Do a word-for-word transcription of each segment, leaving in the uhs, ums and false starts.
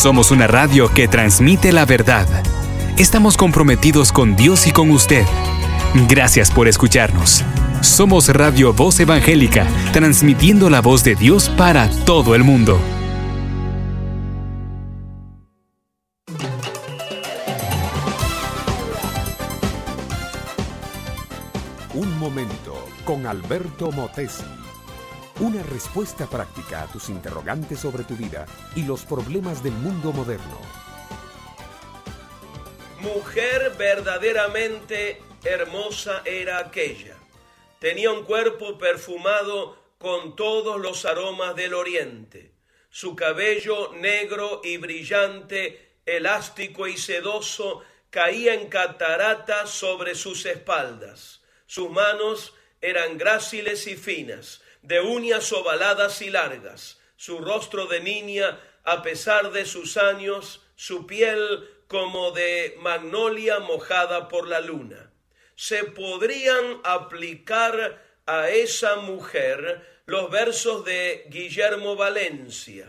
Somos una radio que transmite la verdad. Estamos comprometidos con Dios y con usted. Gracias por escucharnos. Somos Radio Voz Evangélica, transmitiendo la voz de Dios para todo el mundo. Un momento con Alberto Motesi. Una respuesta práctica a tus interrogantes sobre tu vida y los problemas del mundo moderno. Mujer verdaderamente hermosa era aquella. Tenía un cuerpo perfumado con todos los aromas del oriente. Su cabello negro y brillante, elástico y sedoso, caía en cataratas sobre sus espaldas. Sus manos eran gráciles y finas, de uñas ovaladas y largas. Su rostro de niña, a pesar de sus años, su piel como de magnolia mojada por la luna. Se podrían aplicar a esa mujer los versos de Guillermo Valencia.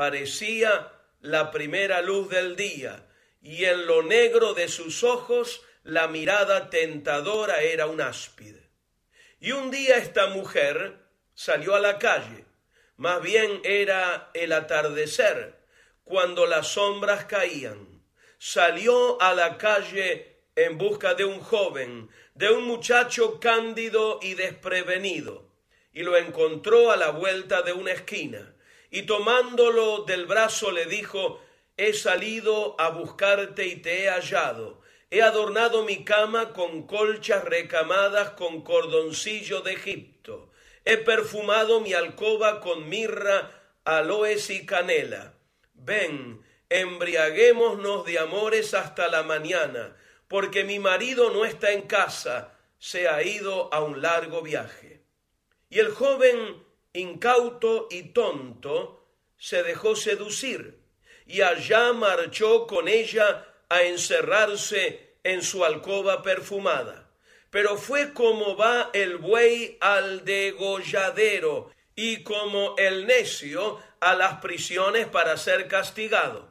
Parecía la primera luz del día, y en lo negro de sus ojos la mirada tentadora era un áspide. Y un día esta mujer salió a la calle. Más bien era el atardecer, cuando las sombras caían. Salió a la calle en busca de un joven, de un muchacho cándido y desprevenido, y lo encontró a la vuelta de una esquina, y tomándolo del brazo le dijo: he salido a buscarte y te he hallado. He adornado mi cama con colchas recamadas con cordoncillo de Egipto. He perfumado mi alcoba con mirra, aloes y canela. Ven, embriaguémonos de amores hasta la mañana, porque mi marido no está en casa, se ha ido a un largo viaje. Y el joven, incauto y tonto, se dejó seducir, y allá marchó con ella a encerrarse en su alcoba perfumada. Pero fue como va el buey al degolladero y como el necio a las prisiones para ser castigado.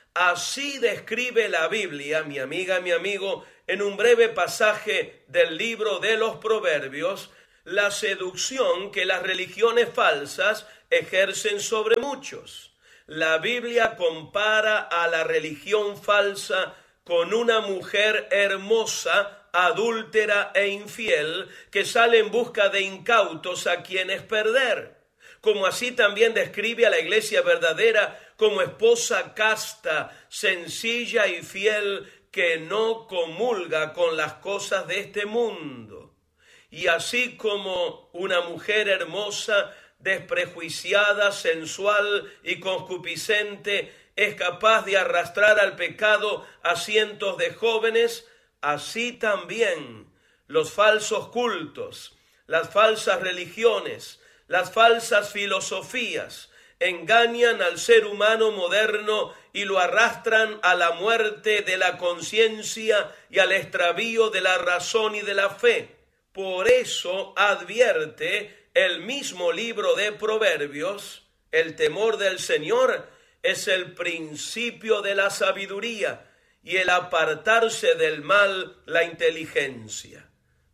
Así describe la Biblia, mi amiga, mi amigo, en un breve pasaje del libro de los Proverbios, la seducción que las religiones falsas ejercen sobre muchos. La Biblia compara a la religión falsa con una mujer hermosa, adúltera e infiel, que sale en busca de incautos a quienes perder. Como así también describe a la iglesia verdadera como esposa casta, sencilla y fiel, que no comulga con las cosas de este mundo. Y así como una mujer hermosa, desprejuiciada, sensual y concupiscente, es capaz de arrastrar al pecado a cientos de jóvenes, así también los falsos cultos, las falsas religiones, las falsas filosofías engañan al ser humano moderno y lo arrastran a la muerte de la conciencia y al extravío de la razón y de la fe. Por eso advierte el mismo libro de Proverbios: el temor del Señor es el principio de la sabiduría, y el apartarse del mal, la inteligencia.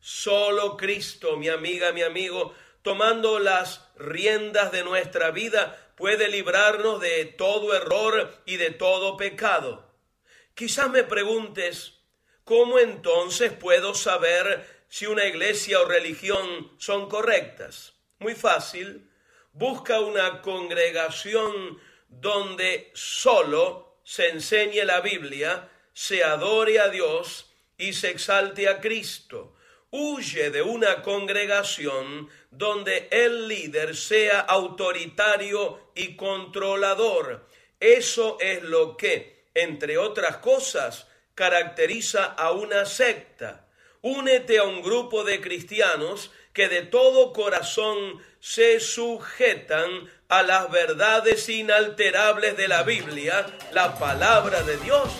Solo Cristo, mi amiga, mi amigo, tomando las riendas de nuestra vida, puede librarnos de todo error y de todo pecado. Quizás me preguntes, ¿cómo entonces puedo saber si una iglesia o religión son correctas? Muy fácil. Busca una congregación donde solo se enseñe la Biblia, se adore a Dios y se exalte a Cristo. Huye de una congregación donde el líder sea autoritario y controlador. Eso es lo que, entre otras cosas, caracteriza a una secta. Únete a un grupo de cristianos que de todo corazón se sujetan a las verdades inalterables de la Biblia, la palabra de Dios,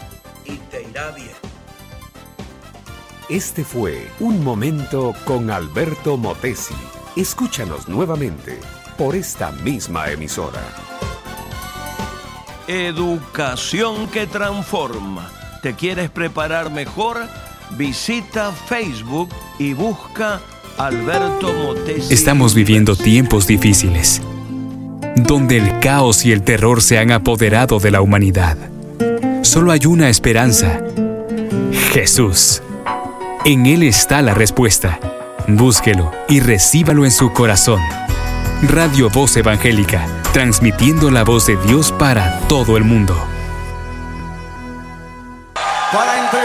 y te irá bien. Este fue Un Momento con Alberto Motesi. Escúchanos nuevamente por esta misma emisora. Educación que transforma. ¿Te quieres preparar mejor? Visita Facebook y busca Alberto Motesi. Estamos viviendo tiempos difíciles, donde el caos y el terror se han apoderado de la humanidad. Solo hay una esperanza: Jesús. En Él está la respuesta. Búsquelo y recíbalo en su corazón. Radio Voz Evangélica, transmitiendo la voz de Dios para todo el mundo. Para entre